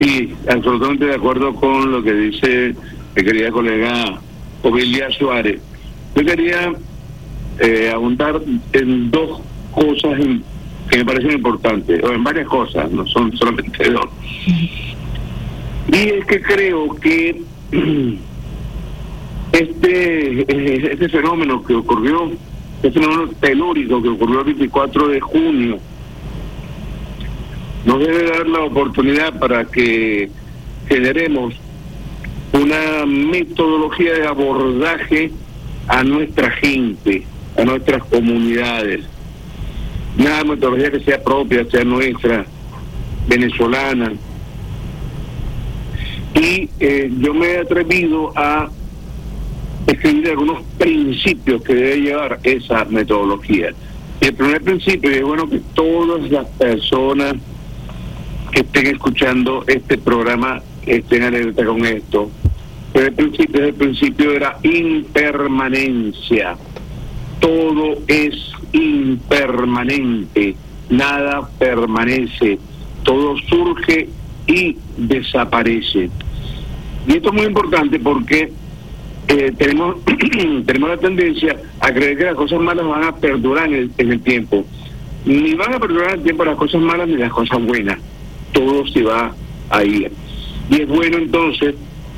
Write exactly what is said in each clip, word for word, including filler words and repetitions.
Sí, absolutamente de acuerdo con lo que dice mi querida colega Ovilia Suárez. Yo quería eh, abundar en dos cosas en, que me parecen importantes, o en varias cosas, no son solamente dos. Y es que creo que este, este fenómeno que ocurrió, este fenómeno telúrico que ocurrió el veinticuatro de junio, nos debe dar la oportunidad para que generemos una metodología de abordaje a nuestra gente, a nuestras comunidades. Una metodología que sea propia, sea nuestra, venezolana. Y eh, yo me he atrevido a escribir algunos principios que debe llevar esa metodología. El primer principio es bueno que todas las personas que estén escuchando este programa estén alerta con esto. Pero el principio, el principio de la impermanencia. Todo es impermanente, nada permanece, todo surge y desaparece. Y esto es muy importante porque eh, tenemos tenemos la tendencia a creer que las cosas malas van a perdurar en el, en el tiempo. Ni van a perdurar en el tiempo las cosas malas ni las cosas buenas. Todo se va a ir. Y es bueno entonces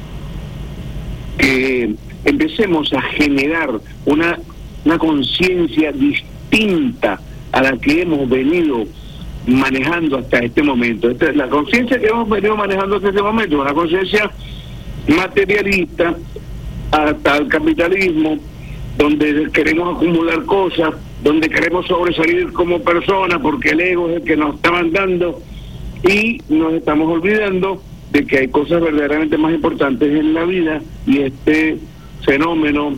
que empecemos a generar una, una conciencia distinta a la que hemos venido manejando hasta este momento. Esta es la conciencia que hemos venido manejando hasta este momento, una conciencia materialista hasta el capitalismo, donde queremos acumular cosas, donde queremos sobresalir como personas porque el ego es el que nos está mandando, y nos estamos olvidando de que hay cosas verdaderamente más importantes en la vida, y este fenómeno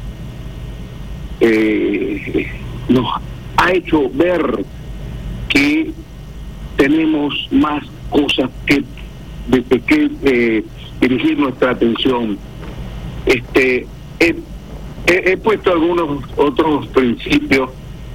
eh, nos ha hecho ver que tenemos más cosas que desde que eh, dirigir nuestra atención. Este he, he, he puesto algunos otros principios,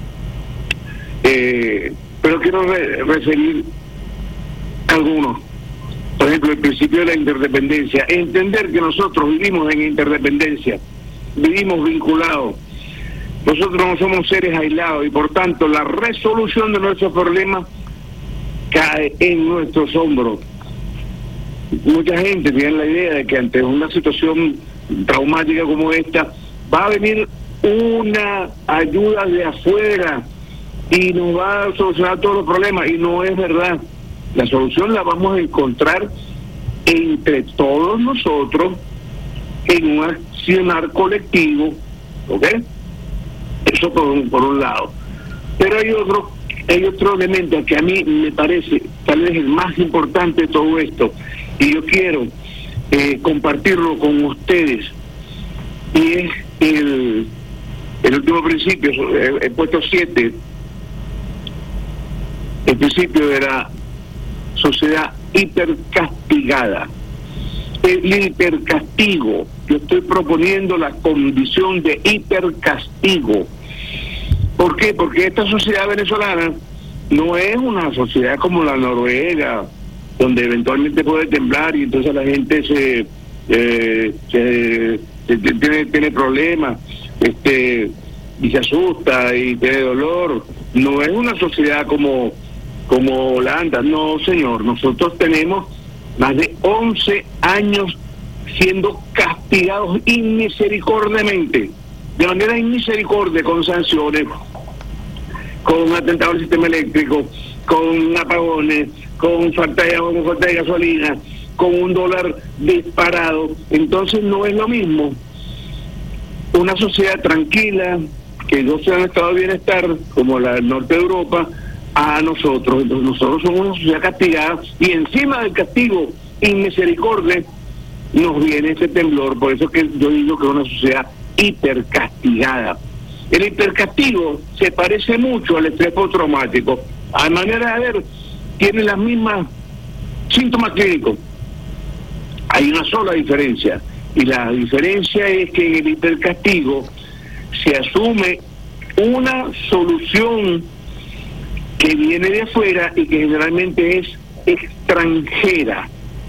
eh, pero quiero re, referir algunos. Por ejemplo, el principio de la interdependencia. Entender que nosotros vivimos en interdependencia, vivimos vinculados. Nosotros no somos seres aislados y por tanto la resolución de nuestros problemas cae en nuestros hombros. Mucha gente tiene la idea de que ante una situación traumática como esta va a venir una ayuda de afuera y nos va a solucionar todos los problemas, y no es verdad. La solución la vamos a encontrar entre todos nosotros en un accionar colectivo, ¿ok? Eso por un, por un lado. Pero hay otro, hay otro elemento que a mí me parece tal vez el más importante de todo esto, y yo quiero eh, compartirlo con ustedes, y es el, el último principio. He, he puesto siete. El principio de la sociedad hipercastigada. El hipercastigo. Yo estoy proponiendo la condición de hipercastigo. ¿Por qué? Porque esta sociedad venezolana no es una sociedad como la Noruega, donde eventualmente puede temblar y entonces la gente se, eh, se, se tiene, tiene problemas, este, y se asusta y tiene dolor. No es una sociedad como como Holanda, no señor. Nosotros tenemos más de once años siendo castigados inmisericordiamente, de manera inmisericordia, con sanciones, con atentados al sistema eléctrico, con apagones, con falta de agua, con falta de gasolina, con un dólar disparado. Entonces no es lo mismo una sociedad tranquila, que goza de un estado de bienestar, como la del norte de Europa, a nosotros. Entonces nosotros somos una sociedad castigada, y encima del castigo inmisericordia nos viene ese temblor. Por eso es que yo digo que es una sociedad hipercastigada. El hipercastigo se parece mucho al estrés postraumático. A manera de ver, tiene las mismas síntomas clínicos. Hay una sola diferencia, y la diferencia es que en el hipercastigo se asume una solución que viene de afuera y que generalmente es extranjera.